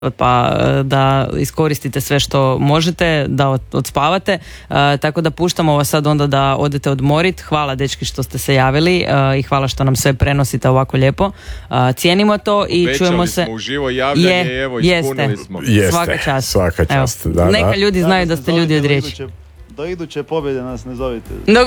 pa da iskoristite sve što možete, da odspavate, tako da puštamo vas sad onda da odete odmorit. Hvala dečki što ste se javili i hvala što nam sve prenosite ovako lijepo. Cijenimo to i Većali čujemo se. smo uživo javljanje, evo ispunili smo. Jeste, svaka čast. Da, neka ljudi znaju da ste ljudi od riječi. Do iduće pobjede nas ne zovite.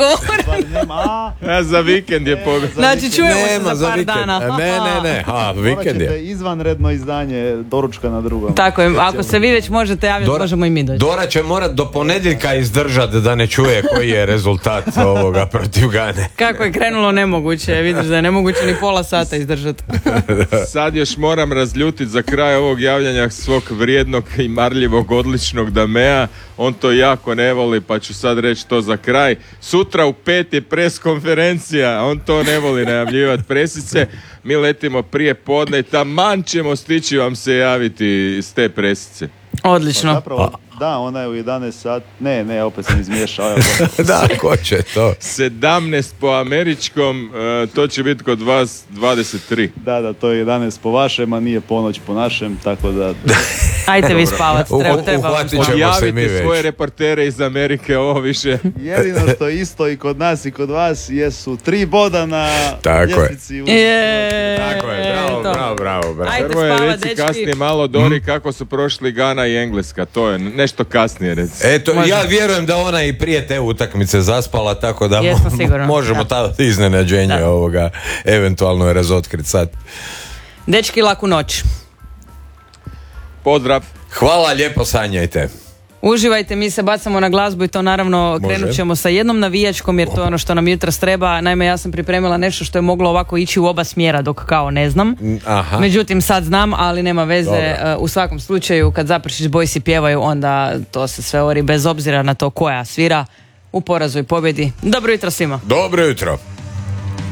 Za vikend je pobjeda. Znači čujemo se za par dana. Ne, vikend je. Morat ćete izvanredno izdanje doručka na drugom. Tako je, ako se vi već možete javljati, možemo i mi doći. Dora će morat do ponedjeljka izdržati da ne čuje koji je rezultat ovoga protiv Gane. Kako je krenulo nemoguće, vidiš da je nemoguće ni pola sata izdržati. Sad još moram razljutit za kraj ovog javljanja svog vrijednog i marljivog odličnog Damea. On to jako ne voli, pa ću sad reći to za kraj. Sutra u 5 je pres konferencija, on to ne voli najavljivati presice. Mi letimo prije podne i taman ćemo stići vam se javiti s te presice. Odlično. Pa zapravo, da, ona je u 11 sat. Ne, opet sam izmiješao. Da, ko će to? 17 po američkom, to će biti kod vas 23. Da, to je 11 po vašem, a nije ponoć po našem, tako da... Ajde vi spavat, treba vam spavat. Javite svoje reportere iz Amerike, ovo više. Jedino što isto i kod nas i kod vas jesu 3 boda na ljestvici. Tako je, bravo. Prvo je reci kasnije malo Dori kako su prošli Gana i Engleska, to je nešto kasnije reci. Eto, ja vjerujem da ona i prije te utakmice zaspala, tako da možemo ta iznenađenje ovoga eventualno razotkriti sad. Dečki, laku noć. Pozdrav. Hvala, lijepo sanjajte. Uživajte, mi se bacamo na glazbu i to naravno krenut ćemo sa jednom navijačkom jer to je ono što nam jutros treba. Naime, ja sam pripremila nešto što je moglo ovako ići u oba smjera dok kao ne znam. Aha. Međutim, sad znam, ali nema veze. U svakom slučaju, kad Zaprešić Boysi pjevaju, onda to se sve ori bez obzira na to koja svira u porazu i pobjedi. Dobro jutro svima. Dobro jutro.